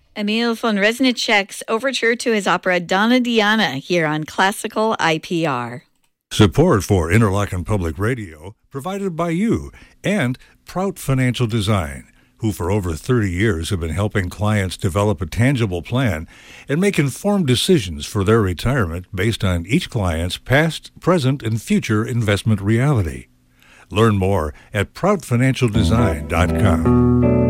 Emil von Reznicek's overture to his opera Donna Diana here on Classical IPR. Support for Interlochen Public Radio provided by you and Prout Financial Design, who for over 30 years have been helping clients develop a tangible plan and make informed decisions for their retirement based on each client's past, present, and future investment reality. Learn more at proutfinancialdesign.com.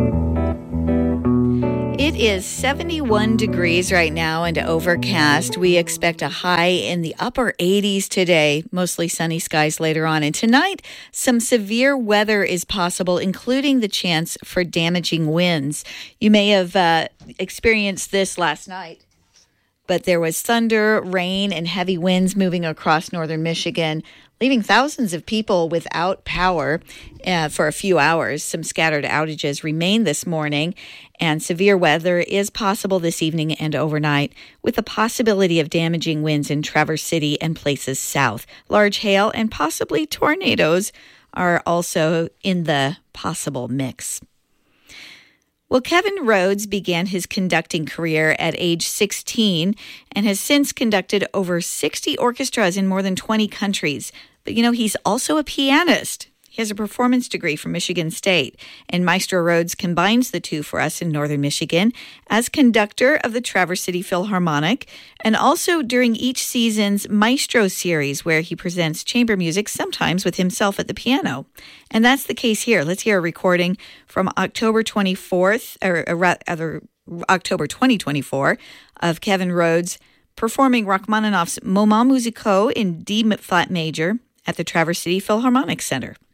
It is 71 degrees right now and overcast. We expect a high in the upper 80s today, mostly sunny skies later on. And tonight, some severe weather is possible, including the chance for damaging winds. You may have experienced this last night, but there was thunder, rain, and heavy winds moving across northern Michigan, leaving thousands of people without power for a few hours. Some scattered outages remain this morning, and severe weather is possible this evening and overnight, with the possibility of damaging winds in Traverse City and places south. Large hail and possibly tornadoes are also in the possible mix. Well, Kevin Rhodes began his conducting career at age 16 and has since conducted over 60 orchestras in more than 20 countries. But, he's also a pianist. He has a performance degree from Michigan State, and Maestro Rhodes combines the two for us in northern Michigan as conductor of the Traverse City Philharmonic, and also during each season's Maestro series, where he presents chamber music, sometimes with himself at the piano. And that's the case here. Let's hear a recording from October 24th, or rather October 2024, of Kevin Rhodes performing Rachmaninoff's Moments Musicaux in D flat major at the Traverse City Philharmonic Center.